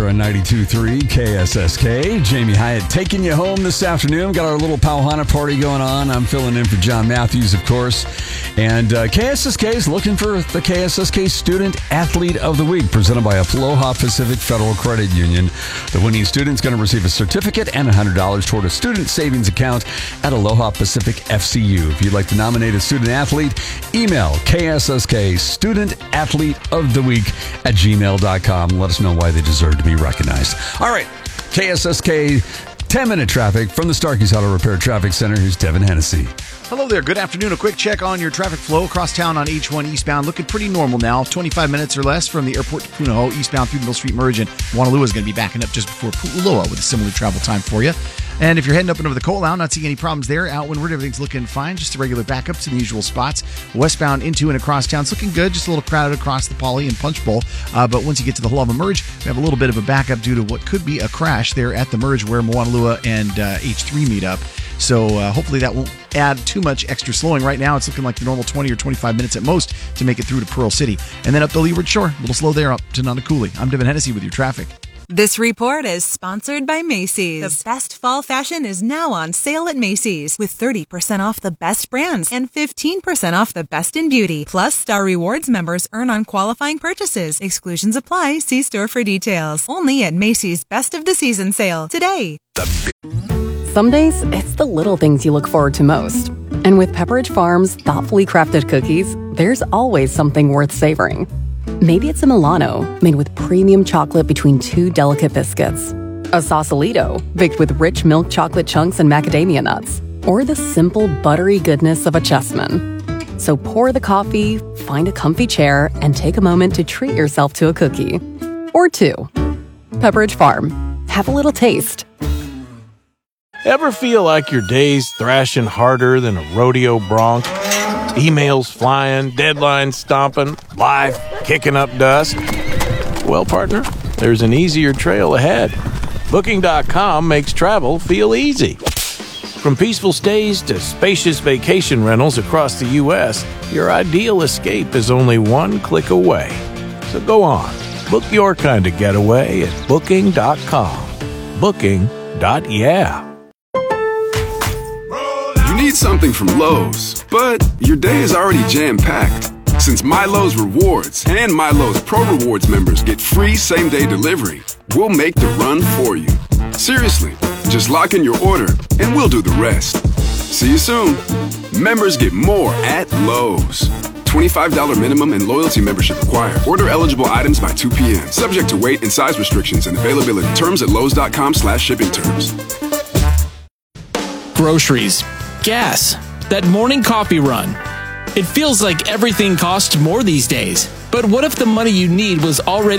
here on 92.3 KSSK. Jamie Hyatt taking you home this afternoon. Got our little Pauhana party going on. I'm filling in for John Matthews, of course. And KSSK is looking for the KSSK Student Athlete of the Week, presented by Aloha Pacific Federal Credit Union. The winning student's going to receive a certificate and $100 toward a student savings account at Aloha Pacific FCU. If you'd like to nominate a student athlete, email KSSK Student Athlete of the Week at gmail.com. Let us know why they deserve to be recognized. All right, KSSK 10-minute traffic from the Starkey's Auto Repair Traffic Center. Here's Devin Hennessy. Hello there. Good afternoon. A quick check on your traffic flow across town on H1 eastbound. Looking pretty normal now. 25 minutes or less from the airport to Punahou eastbound through the Mill Street Merge. And Wanalua is going to be backing up just before Pu'uloa with a similar travel time for you. And if you're heading up and over the Ko'olau, not seeing any problems there. Out windward, everything's looking fine. Just a regular backups in the usual spots. Westbound into and across town, it's looking good. Just a little crowded across the Poly and Punch Bowl. But once you get to the Halawa Merge, we have a little bit of a backup due to what could be a crash there at the Merge where Moanalua and H3 meet up. So hopefully that won't add too much extra slowing. Right now, it's looking like the normal 20 or 25 minutes at most to make it through to Pearl City. And then up the Leeward Shore, a little slow there up to Nanakuli. I'm Devin Hennessy with your traffic. This report is sponsored by Macy's. The best fall fashion is now on sale at Macy's with 30% off the best brands and 15% off the best in beauty. Plus, Star Rewards members earn on qualifying purchases. Exclusions apply. See store for details. Only at Macy's Best of the Season sale today. Some days, it's the little things you look forward to most. And with Pepperidge Farm's thoughtfully crafted cookies, there's always something worth savoring. Maybe it's a Milano, made with premium chocolate between two delicate biscuits. A Sausalito, baked with rich milk chocolate chunks and macadamia nuts. Or the simple, buttery goodness of a Chessman. So pour the coffee, find a comfy chair, and take a moment to treat yourself to a cookie. Or two. Pepperidge Farm. Have a little taste. Ever feel like your day's thrashing harder than a rodeo bronc? Emails flying, deadlines stomping, life kicking up dust? Well, partner, there's an easier trail ahead. Booking.com makes travel feel easy. From peaceful stays to spacious vacation rentals across the U.S., your ideal escape is only one click away. So go on, book your kind of getaway at Booking.com. Booking.yeah. You need something from Lowe's, but your day is already jam-packed. Since MyLowe's Rewards and MyLowe's Pro Rewards members get free same-day delivery, we'll make the run for you. Seriously, just lock in your order and we'll do the rest. See you soon. Members get more at Lowe's. $25 minimum and loyalty membership required. Order eligible items by 2 p.m. Subject to weight and size restrictions and availability. Terms at lowes.com/shipping terms. Groceries. Gas. That morning coffee run. It feels like everything costs more these days. But what if the money you need was already